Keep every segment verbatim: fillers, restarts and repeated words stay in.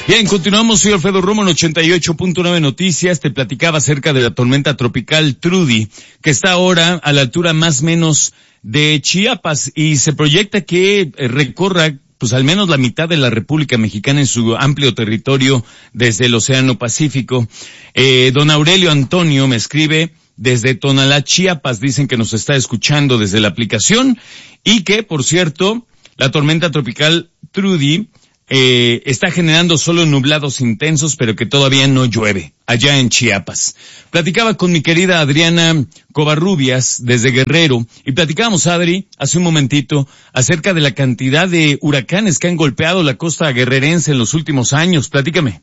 Bien, continuamos. Soy Alfredo Romo en ochenta y ocho punto nueve Noticias. Te platicaba acerca de la tormenta tropical Trudy, que está ahora a la altura más o menos de Chiapas y se proyecta que recorra pues al menos la mitad de la República Mexicana en su amplio territorio desde el Océano Pacífico. Eh, don Aurelio Antonio me escribe desde Tonalá, Chiapas. Dicen que nos está escuchando desde la aplicación y que, por cierto, la tormenta tropical Trudy Eh, está generando solo nublados intensos, pero que todavía no llueve, allá en Chiapas. Platicaba con mi querida Adriana Covarrubias, desde Guerrero, y platicábamos, Adri, hace un momentito, acerca de la cantidad de huracanes que han golpeado la costa guerrerense en los últimos años. Platícame.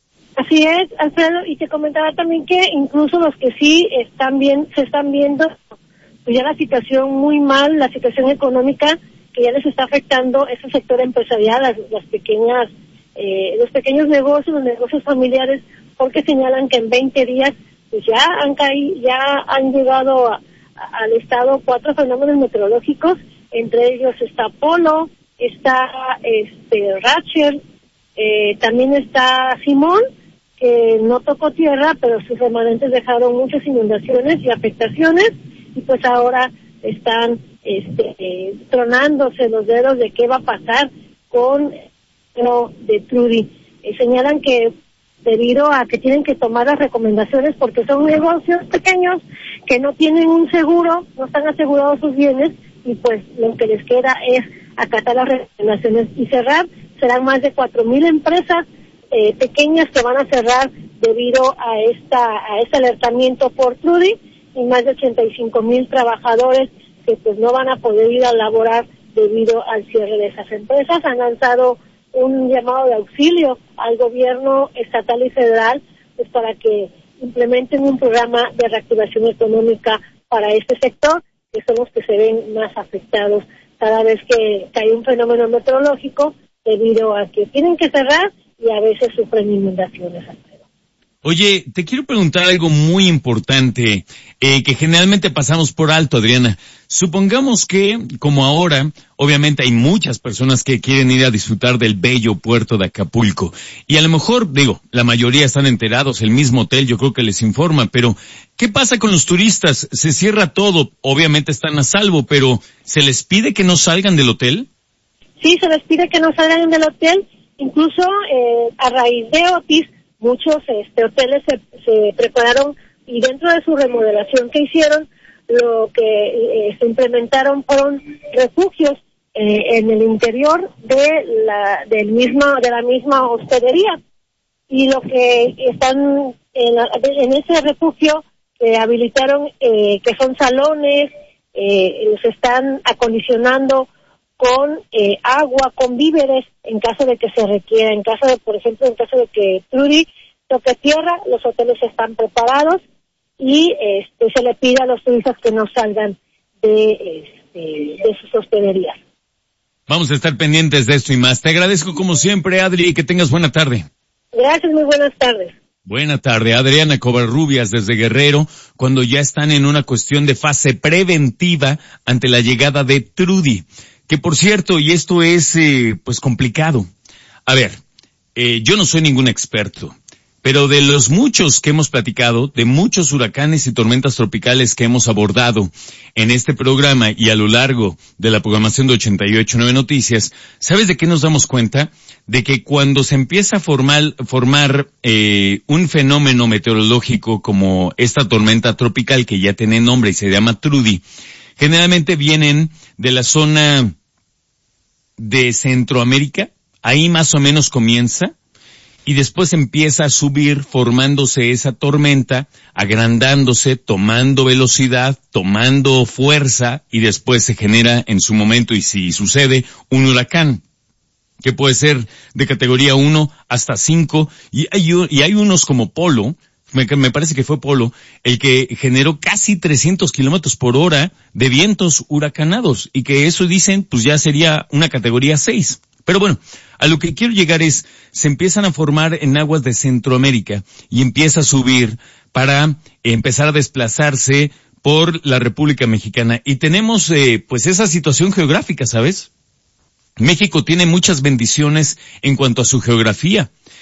Así es, Alfredo, y te comentaba también que incluso los que sí están bien, se están viendo, pues ya la situación muy mal, la situación económica, que ya les está afectando ese sector empresarial, las, las pequeñas, eh, los pequeños negocios, los negocios familiares, porque señalan que en veinte días, pues ya han caído, ya han llegado a, a, al estado cuatro fenómenos meteorológicos, entre ellos está Polo, está este Rachel, eh, también está Simón, que no tocó tierra, pero sus remanentes dejaron muchas inundaciones y afectaciones, y pues ahora están este eh, tronándose los dedos de qué va a pasar con no, de Trudy. Eh, señalan que debido a que tienen que tomar las recomendaciones porque son negocios pequeños que no tienen un seguro, no están asegurados sus bienes y pues lo que les queda es acatar las recomendaciones y cerrar. Serán más de cuatro mil empresas eh, pequeñas que van a cerrar debido a esta a este alertamiento por Trudy y más de ochenta y cinco mil trabajadores que pues no van a poder ir a laborar debido al cierre de esas empresas. Han lanzado un llamado de auxilio al gobierno estatal y federal pues para que implementen un programa de reactivación económica para este sector, que son los que se ven más afectados cada vez que, que hay un fenómeno meteorológico, debido a que tienen que cerrar y a veces sufren inundaciones. Oye, te quiero preguntar algo muy importante, eh, que generalmente pasamos por alto, Adriana. Supongamos que, como ahora, obviamente hay muchas personas que quieren ir a disfrutar del bello puerto de Acapulco. Y a lo mejor, digo, la mayoría están enterados, el mismo hotel yo creo que les informa, pero ¿qué pasa con los turistas? Se cierra todo, obviamente están a salvo, pero ¿se les pide que no salgan del hotel? Sí, se les pide que no salgan del hotel, incluso eh, a raíz de Otis, muchos este, hoteles se, se prepararon y dentro de su remodelación que hicieron, lo que eh, se implementaron fueron refugios eh, en el interior de la del misma de la misma hospedería y lo que están en, la, en ese refugio eh, habilitaron eh, que son salones, eh, los están acondicionando con eh, agua, con víveres, en caso de que se requiera, en caso de, por ejemplo, en caso de que Trudy toque tierra, los hoteles están preparados y este, se le pide a los turistas que no salgan de, este, de sus hospederías. Vamos a estar pendientes de esto y más. Te agradezco como siempre, Adri, y que tengas buena tarde. Gracias, muy buenas tardes. Buena tarde, Adriana Covarrubias desde Guerrero, cuando ya están en una cuestión de fase preventiva ante la llegada de Trudy. Que por cierto, y esto es eh, pues complicado. A ver, eh, yo no soy ningún experto, pero de los muchos que hemos platicado, de muchos huracanes y tormentas tropicales que hemos abordado en este programa y a lo largo de la programación de ochenta y ocho punto nueve Noticias, ¿sabes de qué nos damos cuenta? De que cuando se empieza a formar, formar eh, un fenómeno meteorológico como esta tormenta tropical que ya tiene nombre y se llama Trudy, generalmente vienen de la zona de Centroamérica, ahí más o menos comienza, y después empieza a subir formándose esa tormenta, agrandándose, tomando velocidad, tomando fuerza, y después se genera en su momento, y si sucede, un huracán, que puede ser de categoría uno hasta cinco, y hay, y hay unos como Polo, me, me parece que fue Polo, el que generó casi trescientos kilómetros por hora de vientos huracanados, y que eso dicen, pues ya sería una categoría seis. Pero bueno, a lo que quiero llegar es, se empiezan a formar en aguas de Centroamérica, y empieza a subir para empezar a desplazarse por la República Mexicana, y tenemos, eh, pues esa situación geográfica, ¿sabes? México tiene muchas bendiciones en cuanto a su geografía.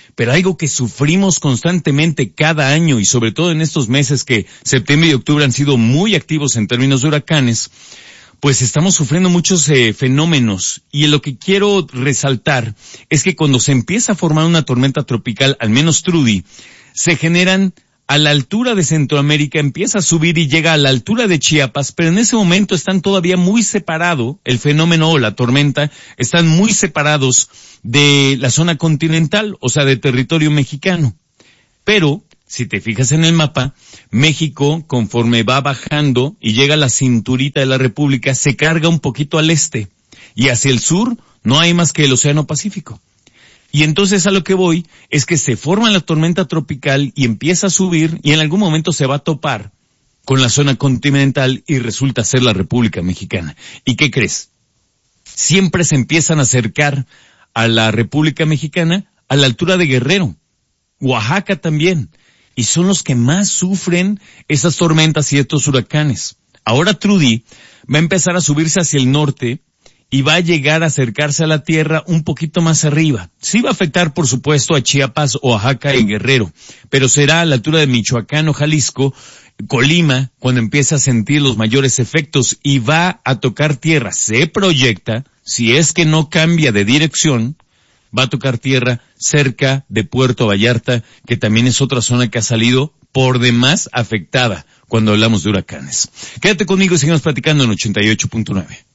pero algo que sufrimos constantemente cada año y sobre todo en estos meses que septiembre y octubre han sido muy activos en términos de huracanes, pues estamos sufriendo muchos eh, fenómenos, y lo que quiero resaltar es que cuando se empieza a formar una tormenta tropical, al menos Trudy, se generan a la altura de Centroamérica, empieza a subir y llega a la altura de Chiapas, pero en ese momento están todavía muy separados, el fenómeno o la tormenta, están muy separados de la zona continental, o sea, de territorio mexicano. Pero, si te fijas en el mapa, México, conforme va bajando y llega a la cinturita de la República, se carga un poquito al este, y hacia el sur no hay más que el Océano Pacífico. Y entonces a lo que voy es que se forma la tormenta tropical y empieza a subir y en algún momento se va a topar con la zona continental y resulta ser la República Mexicana. ¿Y qué crees? Siempre se empiezan a acercar a la República Mexicana a la altura de Guerrero, Oaxaca también, y son los que más sufren estas tormentas y estos huracanes. Ahora Trudy va a empezar a subirse hacia el norte y va a llegar a acercarse a la tierra un poquito más arriba. Sí va a afectar, por supuesto, a Chiapas, Oaxaca y Guerrero, pero será a la altura de Michoacán o Jalisco, Colima, cuando empiece a sentir los mayores efectos y va a tocar tierra. Se proyecta, si es que no cambia de dirección, va a tocar tierra cerca de Puerto Vallarta, que también es otra zona que ha salido por demás afectada cuando hablamos de huracanes. Quédate conmigo y seguimos platicando en ochenta y ocho punto nueve.